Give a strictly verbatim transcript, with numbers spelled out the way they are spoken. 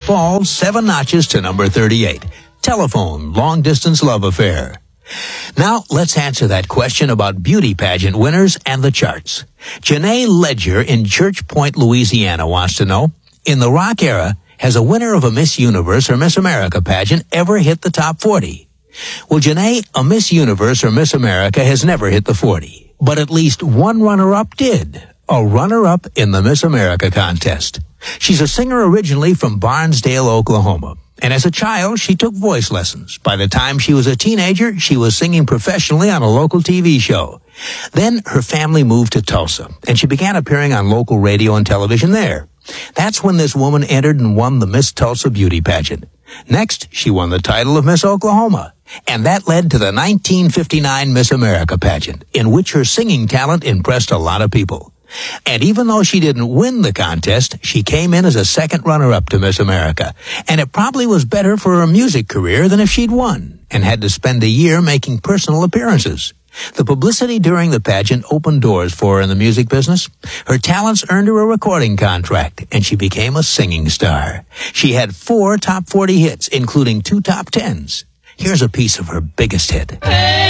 falls seven notches to number thirty-eight. Telephone, long-distance love affair. Now, let's answer that question about beauty pageant winners and the charts. Janae Ledger in Church Point, Louisiana wants to know, in the rock era, has a winner of a Miss Universe or Miss America pageant ever hit the top forty? Well, Janae, a Miss Universe or Miss America has never hit the forty, but at least one runner-up did. A runner-up in the Miss America contest. She's a singer originally from Barnesdale, Oklahoma. And as a child, she took voice lessons. By the time she was a teenager, she was singing professionally on a local T V show. Then her family moved to Tulsa, and she began appearing on local radio and television there. That's when this woman entered and won the Miss Tulsa Beauty Pageant. Next, she won the title of Miss Oklahoma. And that led to the nineteen fifty-nine Miss America pageant, in which her singing talent impressed a lot of people. And even though she didn't win the contest, she came in as a second runner-up to Miss America. And it probably was better for her music career than if she'd won, and had to spend a year making personal appearances. The publicity during the pageant opened doors for her in the music business. Her talents earned her a recording contract, and she became a singing star. She had four top forty hits, including two top tens. Here's a piece of her biggest hit. Hey!